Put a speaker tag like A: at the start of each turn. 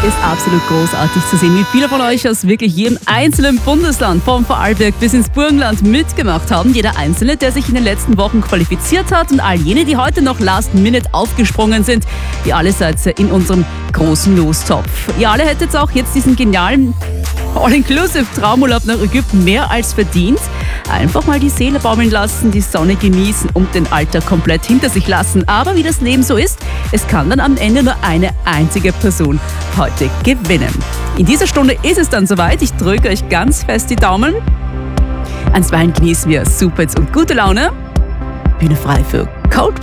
A: ist absolut großartig zu sehen, wie viele von euch aus wirklich jedem einzelnen Bundesland, vom Vorarlberg bis ins Burgenland mitgemacht haben. Jeder Einzelne, der sich in den letzten Wochen qualifiziert hat und all jene, die heute noch last minute aufgesprungen sind. Ihr alle seid in unserem großen Lostopf. Ihr alle hättet auch jetzt diesen genialen All-Inclusive-Traumurlaub nach Ägypten mehr als verdient. Einfach mal die Seele baumeln lassen, die Sonne genießen und den Alltag komplett hinter sich lassen. Aber wie das Leben so ist, es kann dann am Ende nur eine einzige Person heute gewinnen. In dieser Stunde ist es dann soweit. Ich drücke euch ganz fest die Daumen. Einstweilen genießen wir Superhits und gute Laune. Bühne frei für Coldplay.